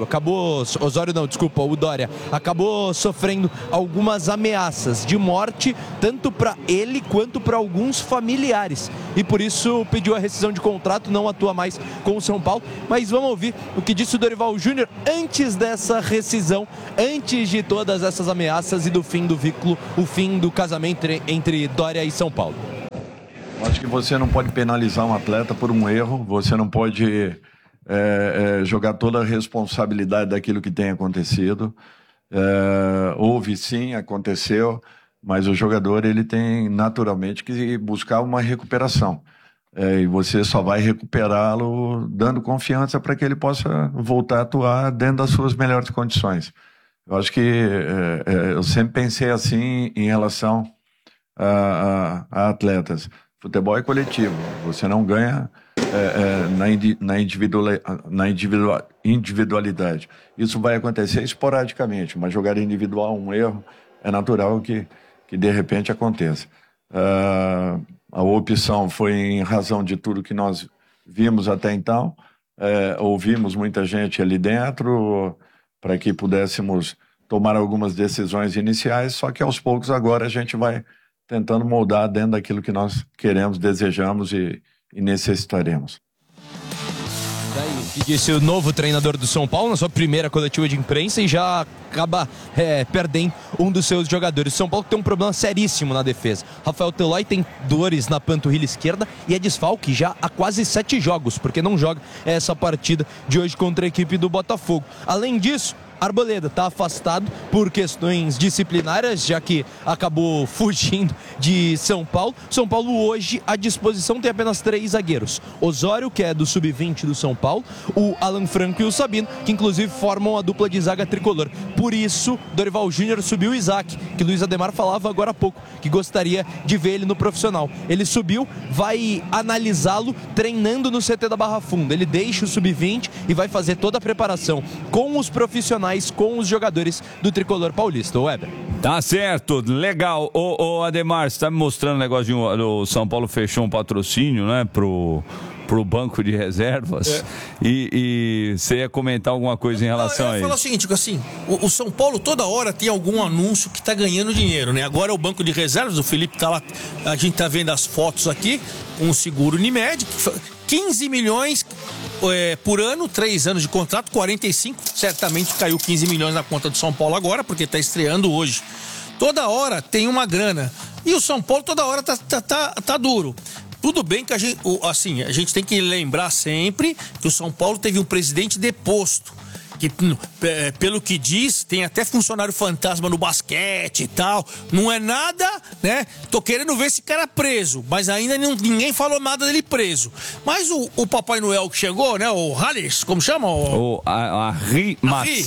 Dória acabou sofrendo algumas ameaças de morte, tanto para ele quanto para alguns familiares. E por isso pediu a rescisão de contrato, não atua mais com o São Paulo. Mas vamos ouvir o que disse o Dorival Júnior antes dessa rescisão, antes de todas essas ameaças e do fim do vínculo, o fim do casamento entre Dória e São Paulo. Acho que você não pode penalizar um atleta por um erro, você não pode jogar toda a responsabilidade daquilo que tem acontecido. Houve sim, aconteceu, mas o jogador ele tem naturalmente que buscar uma recuperação. E você só vai recuperá-lo dando confiança para que ele possa voltar a atuar dentro das suas melhores condições. Eu acho que eu sempre pensei assim em relação a atletas. Futebol é coletivo, você não ganha na individualidade. Isso vai acontecer esporadicamente, mas jogar individual um erro é natural que de repente aconteça. A opção foi em razão de tudo que nós vimos até então, ouvimos muita gente ali dentro para que pudéssemos tomar algumas decisões iniciais, só que aos poucos agora a gente vai tentando moldar dentro daquilo que nós queremos, desejamos e necessitaremos. E disse o novo treinador do São Paulo na sua primeira coletiva de imprensa e já acaba perdendo um dos seus jogadores. O São Paulo tem um problema seríssimo na defesa. Rafael Tolói tem dores na panturrilha esquerda e é desfalque já há quase 7 jogos, porque não joga essa partida de hoje contra a equipe do Botafogo. Além disso, Arboleda está afastado por questões disciplinares, já que acabou fugindo de São Paulo. São Paulo hoje, à disposição, tem apenas 3 zagueiros. Osório, que é do Sub-20 do São Paulo, o Alan Franco e o Sabino, que inclusive formam a dupla de zaga tricolor. Por isso, Dorival Júnior subiu o Isaac, que Luiz Ademar falava agora há pouco, que gostaria de ver ele no profissional. Ele subiu, vai analisá-lo treinando no CT da Barra Funda. Ele deixa o Sub-20 e vai fazer toda a preparação com os profissionais, com os jogadores do tricolor paulista. O Weber. Tá certo, legal. Ô Ademar, você tá me mostrando o negócio de o São Paulo fechou um patrocínio, né, pro banco de reservas. E você ia comentar alguma coisa em relação a isso? Eu ia falar o seguinte, assim, o São Paulo toda hora tem algum anúncio que tá ganhando dinheiro, né? Agora é o banco de reservas, o Felipe tá lá, a gente tá vendo as fotos aqui, um seguro Unimed, 15 milhões por ano, 3 anos de contrato, 45, certamente caiu 15 milhões na conta do São Paulo agora, porque está estreando hoje. Toda hora tem uma grana. E o São Paulo toda hora tá duro. Tudo bem que a gente tem que lembrar sempre que o São Paulo teve um presidente deposto. Que, pelo que diz, tem até funcionário fantasma no basquete e tal. Não é nada, né? Tô querendo ver esse cara preso, mas ainda ninguém falou nada dele preso. Mas o Papai Noel que chegou, né? O Halles, como chama? O Arri Macis.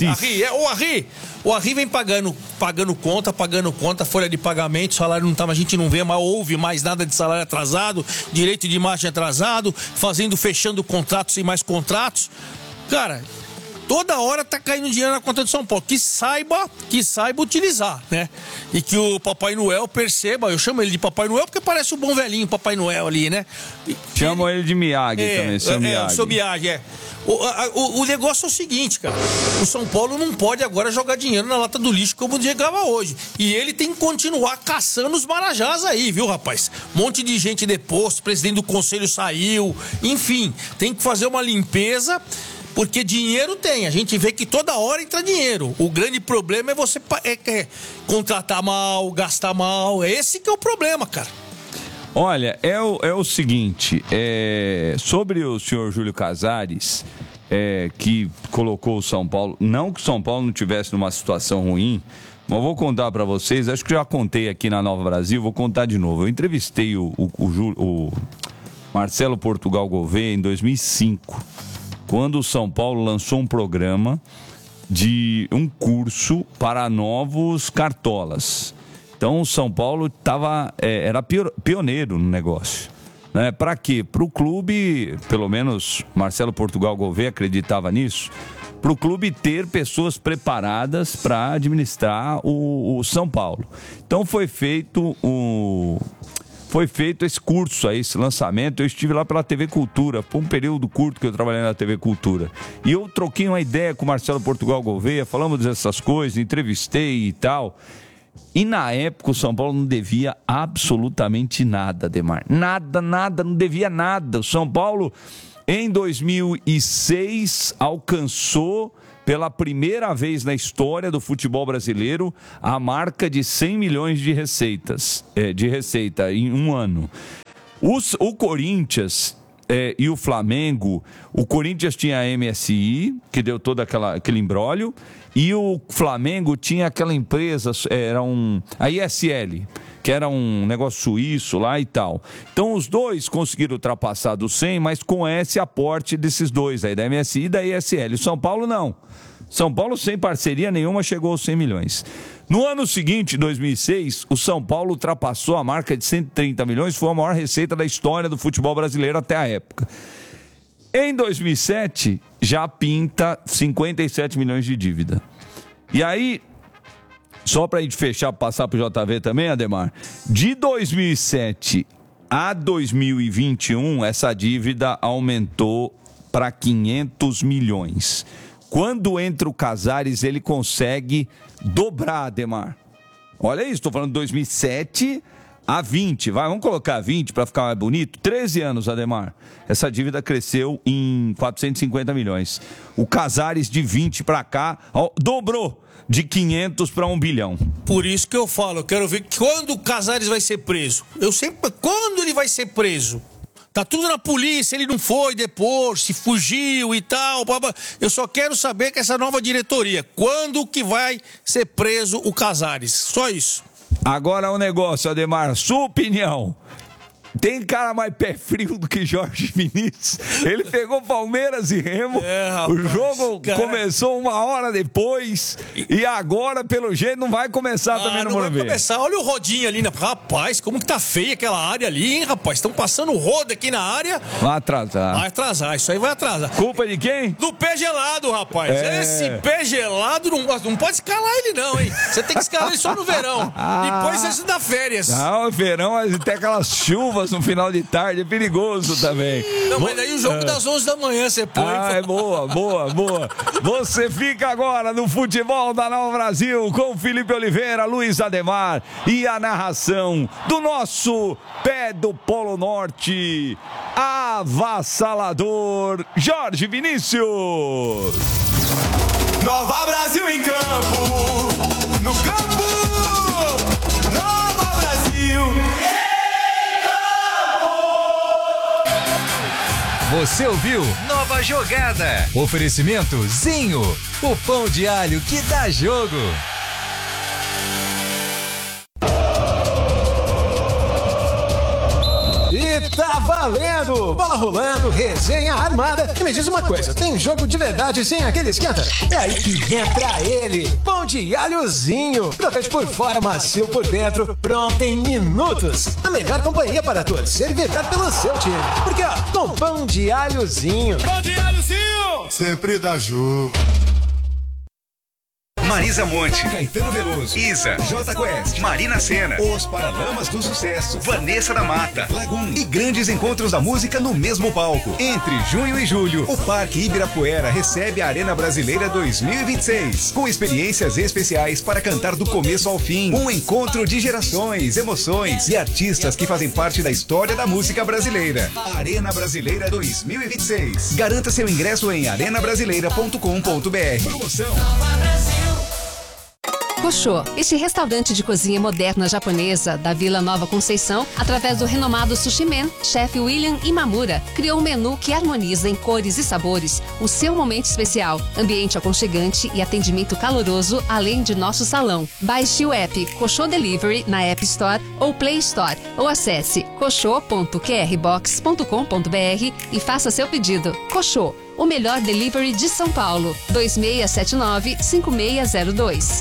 O Arri vem pagando conta, folha de pagamento, salário não tá, a gente não vê, mas ouve mais nada de salário atrasado, direito de imagem atrasado, fechando contratos e mais contratos. Cara, toda hora tá caindo dinheiro na conta do São Paulo. Que saiba utilizar, né? E que o Papai Noel perceba, eu chamo ele de Papai Noel porque parece o bom velhinho Papai Noel ali, né? Chamo ele de Miyagi também, seu Miyagi. O seu Miyagi, O negócio é o seguinte, cara. O São Paulo não pode agora jogar dinheiro na lata do lixo como jogava hoje. E ele tem que continuar caçando os marajás aí, viu, rapaz? Um monte de gente deposto, presidente do conselho saiu, enfim, tem que fazer uma limpeza. Porque dinheiro tem, a gente vê que toda hora entra dinheiro. O grande problema é você contratar mal, gastar mal. Esse que é o problema, cara. Olha, é o seguinte, sobre o senhor Júlio Casares, que colocou o São Paulo, não que o São Paulo não tivesse numa situação ruim, mas vou contar para vocês, acho que já contei aqui na Nova Brasil, vou contar de novo. Eu entrevistei o Marcelo Portugal Gouveia em 2005. Quando o São Paulo lançou um programa de um curso para novos cartolas. Então o São Paulo era pioneiro no negócio. Né? Para quê? Para o clube, pelo menos Marcelo Portugal Gouveia acreditava nisso, para o clube ter pessoas preparadas para administrar o São Paulo. Então foi feito esse curso aí, esse lançamento. Eu estive lá pela TV Cultura, foi um período curto que eu trabalhei na TV Cultura. E eu troquei uma ideia com o Marcelo Portugal Gouveia, falamos dessas coisas, entrevistei e tal. E na época o São Paulo não devia absolutamente nada, Ademar. Nada, não devia nada. O São Paulo, em 2006, alcançou pela primeira vez na história do futebol brasileiro a marca de 100 milhões de receita em um ano. O Corinthians e o Flamengo, o Corinthians tinha a MSI, que deu todo aquele imbróglio, e o Flamengo tinha aquela empresa, a ISL, que era um negócio suíço lá e tal. Então os dois conseguiram ultrapassar do 100, mas com esse aporte desses dois aí, da MSI e da ISL. O São Paulo não. São Paulo, sem parceria nenhuma, chegou aos 100 milhões. No ano seguinte, 2006, o São Paulo ultrapassou a marca de 130 milhões, foi a maior receita da história do futebol brasileiro até a época. Em 2007, já pinta 57 milhões de dívida. E aí, só para a gente fechar, passar para o JV também, Ademar, de 2007 a 2021, essa dívida aumentou para 500 milhões. Quando entra o Casares, ele consegue dobrar, Ademar. Olha isso, estou falando de 2007 a 20, vamos colocar 20 para ficar mais bonito, 13 anos, Ademar. Essa dívida cresceu em 450 milhões. O Casares de 20 para cá, ó, dobrou de 500 para 1 bilhão. Por isso que eu falo, eu quero ver quando o Casares vai ser preso. Quando ele vai ser preso? Tá tudo na polícia, ele não foi depois, se fugiu e tal. Eu só quero saber que essa nova diretoria, quando que vai ser preso o Casares? Só isso. Agora o negócio, Ademar, sua opinião. Tem cara mais pé frio do que Jorge Vinícius. Ele pegou Palmeiras e Remo. Rapaz, o jogo começou 1 hora depois. E agora, pelo jeito, não vai começar também no Morumbi. Não vai começar. Olha o rodinho ali. Rapaz, como que tá feia aquela área ali, hein, rapaz? Estão passando o rodo aqui na área. Vai atrasar. Vai atrasar, isso aí vai atrasar. Culpa de quem? Do pé gelado, rapaz. Esse pé gelado não pode escalar ele não, hein? Você tem que escalar ele só no verão. Depois você dá férias. Não, verão, tem aquelas chuvas no final de tarde, é perigoso também. Não, mas daí o jogo das 11 da manhã você põe. É boa. Você fica agora no Futebol da Nova Brasil com Felipe Oliveira, Luiz Ademar e a narração do nosso pé do Polo Norte, avassalador, Jorge Vinícius. Nova Brasil em campo, no campo, Nova Brasil. Você ouviu Nova Jogada. Oferecimento Zinho, o pão de alho que dá jogo. E tá valendo! Bola rolando, resenha armada. E me diz uma coisa, tem jogo de verdade sem aquele esquenta? É aí que entra ele, pão de alhozinho. Crocante por fora, macio por dentro, pronto em minutos. A melhor companhia para torcer e vibrar pelo seu time. Porque ó, com pão de alhozinho. Pão de alhozinho! Sempre dá jogo. Marisa Monte, Caetano Veloso, Isa, J Quest, Marina Sena, Os Paralamas do Sucesso, Vanessa da Mata, Lagoon e grandes encontros da música no mesmo palco. Entre junho e julho, o Parque Ibirapuera recebe a Arena Brasileira 2026, com experiências especiais para cantar do começo ao fim. Um encontro de gerações, emoções e artistas que fazem parte da história da música brasileira. Arena Brasileira 2026. Garanta seu ingresso em arenabrasileira.com.br. Promoção Koshô, este restaurante de cozinha moderna japonesa da Vila Nova Conceição, através do renomado Sushi Man, chefe William Imamura, criou um menu que harmoniza em cores e sabores o seu momento especial, ambiente aconchegante e atendimento caloroso, além de nosso salão. Baixe o app Koshô Delivery na App Store ou Play Store, ou acesse koshô.qrbox.com.br e faça seu pedido. Koshô, o melhor delivery de São Paulo, 2679-5602.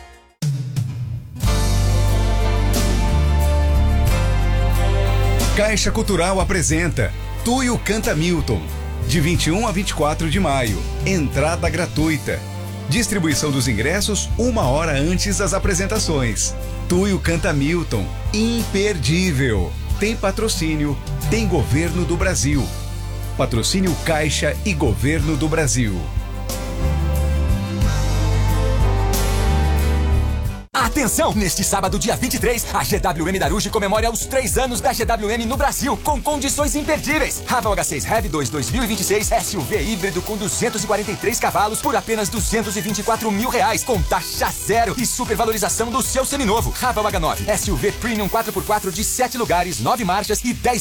Caixa Cultural apresenta Tuyo Canta Milton, de 21 a 24 de maio. Entrada gratuita. Distribuição dos ingressos 1 hora antes das apresentações. Tuyo Canta Milton, imperdível. Tem patrocínio, tem Governo do Brasil. Patrocínio Caixa e Governo do Brasil. Atenção! Neste sábado, dia 23, a GWM Daruge comemora os 3 anos da GWM no Brasil, com condições imperdíveis. Raval H6 Rev 2 2026, SUV híbrido com 243 cavalos por apenas R$224 mil, com taxa zero e supervalorização do seu seminovo. Raval H9, SUV Premium 4x4 de 7 lugares, 9 marchas e 10